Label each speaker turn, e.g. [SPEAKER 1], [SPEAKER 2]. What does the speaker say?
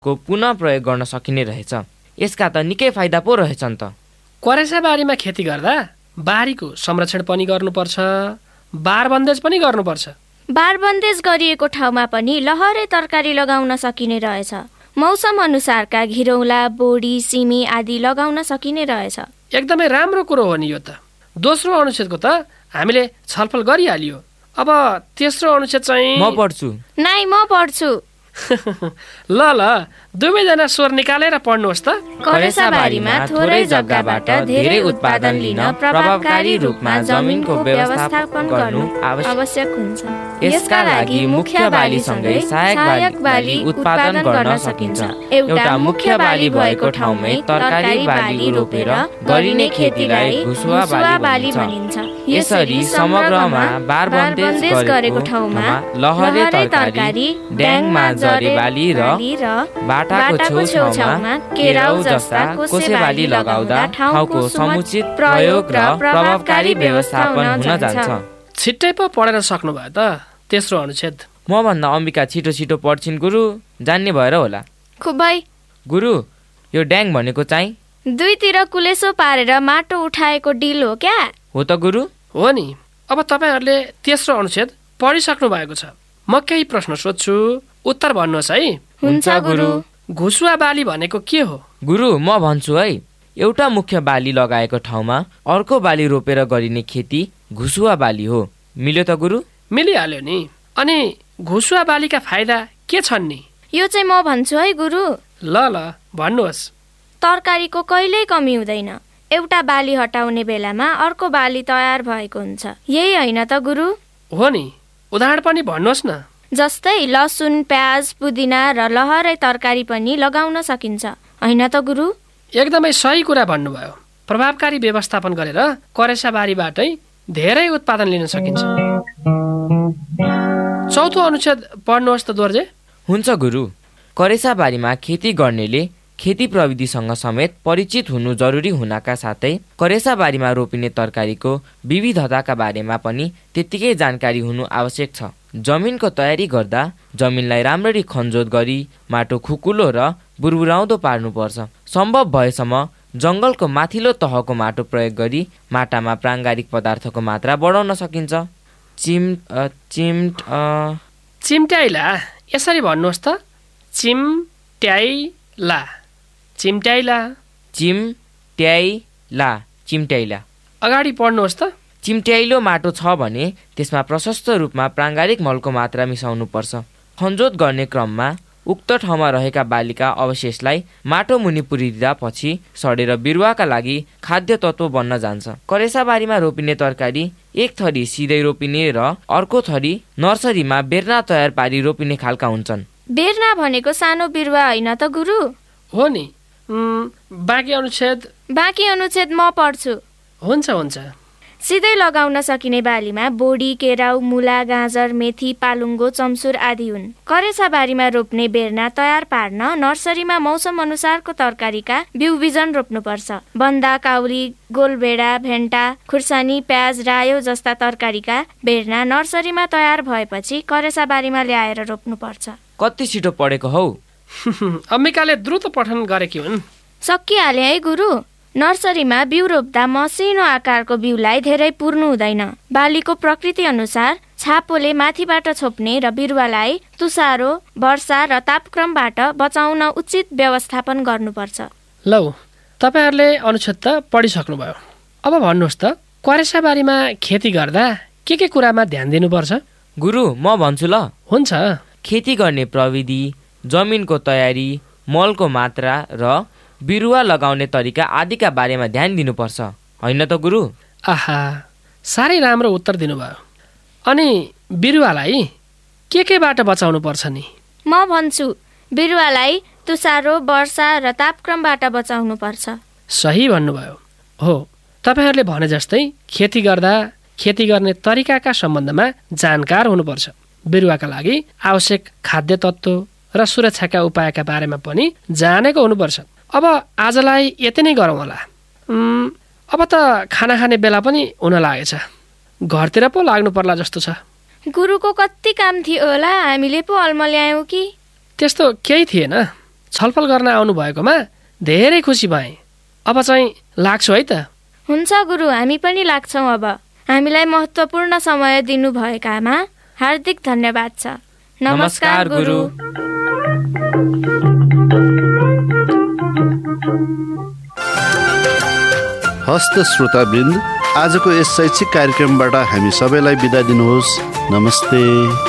[SPEAKER 1] को पुनः प्रयोग गर्न सकिने रहेछ। यसका त निकै फाइदा पो रहेछन् त।
[SPEAKER 2] करेसा बारीमा खेती गर्दा बारीको संरक्षण पनि गर्नुपर्छ, बारबन्देज पनि गर्नुपर्छ।
[SPEAKER 3] बारबन्देज गरिएको ठाउँमा पनि लहरे तरकारी लगाउन सकिने रहेछ। मौसम अनुसारका घिरौला, बोडी, सिमी आदि लगाउन सकिने रहेछ।
[SPEAKER 2] एकदमै राम्रो कुरो हो नि यो त। दोस्रो अनुच्छेदको त हामीले छलफल गरिहालियो। अब तेस्रो अनुच्छेद चाहिँ
[SPEAKER 1] म पढ्छु।
[SPEAKER 3] नाइ, म पढ्छु।
[SPEAKER 2] ल दुवैजना स्वर निकालेर पढ्नुहोस् त।
[SPEAKER 3] करेसा बारीमा थोरै जग्गाबाट धेरै उत्पादन लिन प्रभावकारी रूपमा जमिनको व्यवस्थापन गर्नु आवश्यक हुन्छ। यसका लागि मुख्य बालीसँगै सहायक बाली उत्पादन गर्न सकिन्छ। एउटा मुख्य बाली भएको ठाउँमै तरकारी बाली रोपेर गरिने खेतीलाई घुसुवा बाली भनिन्छ। यसरी समग्रमा बारबन्देज गरेको ठाउँमा लहरे तरकारी, ड्याङमा जरे बाली र बाटाको छेउछाउमा केराउ जस्ता कोसे बाली लगाउँदा ठाउँको समुचित प्रयोग र प्रभावकारी व्यवस्थापन हुन जान्छ।
[SPEAKER 2] छिट्टै पो पढेर सक्नुभयो त तेस्रो अनुच्छेद।
[SPEAKER 1] म भन्दा अम्बिका छिटो पढ्छिन् गुरु, जान्ने भएर होला।
[SPEAKER 3] खुबै
[SPEAKER 1] गुरु, यो ड्याङ भनेको चाहिँ
[SPEAKER 3] दुईतिर कुलेसो पारेर माटो उठाएको डिल हो क्या?
[SPEAKER 1] हो त गुरु।
[SPEAKER 2] हो नि। अब तपाईहरुले तेस्रो अनुच्छेद पढिसक्नु भएको छ। म केही प्रश्न सोध्छु, उत्तर भन्नुहोस् है।
[SPEAKER 3] हुन्छ गुरु।
[SPEAKER 2] घुसुवा बाली भनेको के हो?
[SPEAKER 1] गुरु, म भन्छु है। एउटा मुख्य बाली लगाएको ठाउँमा अर्को बाली रोपेर गरिने खेती घुसुवा बाली हो। मिल्यो त गुरु?
[SPEAKER 2] मिलिहाल्यो नि। अनि घुसुवा बालीका फाइदा के छन् नि?
[SPEAKER 3] यो चाहिँ म भन्छु है गुरु।
[SPEAKER 2] ल भन्नुहोस्।
[SPEAKER 3] तरकारीको कहिल्यै कमी हुँदैन। एउटा बाली हटाउने बेलामा अर्को बाली तयार भएको हुन्छ। यही होइन त गुरु?
[SPEAKER 2] हो नि। उदाहरण पनि भन्नुहोस् न।
[SPEAKER 3] जस्तै लसुन, प्याज, पुदिना र लहरे तरकारी पनि लगाउन सकिन्छ, होइन त गुरु?
[SPEAKER 2] एकदमै सही कुरा भन्नुभयो। प्रभावकारी व्यवस्थापन गरेर करेसा बारीबाटै धेरै उत्पादन लिन सकिन्छ। चौथो अनुच्छेद पढ्नुहोस् त दोर्जे।
[SPEAKER 1] हुन्छ गुरु। करेसा बारीमा खेती गर्नेले खेती प्रविधिसँग समेत परिचित हुनु जरुरी हुनाका साथै करेसा बारीमा रोपिने तरकारीको विविधताका बारेमा पनि त्यत्तिकै जानकारी हुनु आवश्यक छ। जमिनको तयारी गर्दा जमिनलाई राम्ररी खनजोत गरी माटो खुकुलो र बुरबुराउँदो पार्नुपर्छ। सम्भव भएसम्म जङ्गलको माथिल्लो तहको माटो प्रयोग गरी माटामा प्राङ्गारिक पदार्थको मात्रा बढाउन सकिन्छ।
[SPEAKER 2] चिम्ट्याइला, यसरी भन्नुहोस् त। चिम्ट्याइला, चिम्ट्याइला,
[SPEAKER 1] चिम्ट्याइला, चिम्ट्याइला।
[SPEAKER 2] अगाडि पढ्नुहोस् त।
[SPEAKER 1] चिम्ट्याइलो माटो छ भने त्यसमा प्रशस्त रूपमा प्राङ्गारिक मलको मात्रा मिसाउनु पर्छ। खनजोत गर्ने क्रममा उक्त ठाउँमा रहेका बालीका अवशेषलाई माटो मुनि पुरिदिँदा पछि सडेर बिरुवाका लागि खाद्य तत्त्व बन्न जान्छ। करेसा बारीमा रोपिने तरकारी एक थरी सिधै रोपिने र अर्को थरी नर्सरीमा बेर्ना तयार पारी रोपिने खालका हुन्छन्।
[SPEAKER 3] बेर्ना भनेको सानो बिरुवा होइन त गुरु?
[SPEAKER 2] हो नि। बाँकी अनुच्छेद
[SPEAKER 3] म पढ्छु।
[SPEAKER 2] हुन्छ।
[SPEAKER 3] सिधै लगाउन सकिने बालीमा बोडी, केराउ, मुला, गाजर, मेथी, पालुङ्गो, चम्सुर आदि हुन्। करेसा बारीमा रोप्ने बेर्ना तयार पार्न नर्सरीमा मौसम अनुसारको तरकारीका बिउ बिजन रोप्नुपर्छ। बन्दा, काउरी, गोलभेडा, भेन्टा, खुर्सानी, प्याज, रायो जस्ता तरकारीका बेर्ना नर्सरीमा तयार भएपछि करेसा बारीमा ल्याएर रोप्नुपर्छ।
[SPEAKER 1] कति छिटो पढेको हौ?
[SPEAKER 2] अम्बिकाले द्रुत पठन गरेकी हुन्।
[SPEAKER 3] सकिहाले है गुरु। नर्सरीमा बिउ रोप्दा मसिनो आकारको बिउलाई धेरै पुर्नु हुँदैन। बालीको प्रकृति अनुसार छापोले माथिबाट छोप्ने र बिरुवालाई तुसारो, वर्षा र तापक्रमबाट बचाउन उचित व्यवस्थापन गर्नुपर्छ।
[SPEAKER 2] लौ, तपाईहरुले अनुच्छेद त पढिसक्नुभयो। अब भन्नुहोस् त, करेसा बारीमा खेती गर्दा के कुरामा ध्यान दिनुपर्छ?
[SPEAKER 1] गुरु, म भन्छु ल।
[SPEAKER 2] हुन्छ।
[SPEAKER 1] खेती गर्ने प्रविधि, जमिनको तयारी, मलको मात्रा र बिरुवा लगाउने तरिका आदिका बारेमा ध्यान दिनुपर्छ, होइन त गुरु?
[SPEAKER 2] आहा, साह्रै राम्रो उत्तर दिनुभयो। अनि बिरुवालाई केबाट बचाउनु पर्छ नि?
[SPEAKER 3] म भन्छु, बिरुवालाई तुसारो, वर्षा र तापक्रमबाट बचाउनु पर्छ।
[SPEAKER 2] सही भन्नुभयो। हो, तपाईहरुले भने जस्तै खेती गर्दा खेती गर्ने तरिकाका सम्बन्धमा जानकार हुनुपर्छ। बिरुवाका लागि आवश्यक खाद्य तत्त्व र सुरक्षाका उपायका बारेमा पनि जानेको हुनुपर्छ। अब आजलाई यति नै गरौँ होला। अब त खाना खाने बेला पनि हुन लागेछ। घरतिर पो लाग्नु पर्ला जस्तो छ।
[SPEAKER 3] गुरुको कति काम थियो होला, हामीले पो अल्मल्यायौँ कि?
[SPEAKER 2] त्यस्तो केही थिएन। छलफल गर्न आउनुभएकोमा धेरै खुसी भएँ। अब चाहिँ लाग्छु है त।
[SPEAKER 3] हुन्छ गुरु, हामी पनि लाग्छौँ। अब हामीलाई महत्त्वपूर्ण समय दिनुभएकामा हार्दिक धन्यवाद छ। नमस्कार गुरु।
[SPEAKER 4] हस्त श्रोतावृन्द, आजको यस शैक्षिक कार्यक्रमबाट हामी सबैलाई बिदा दिनुहोस्। नमस्ते।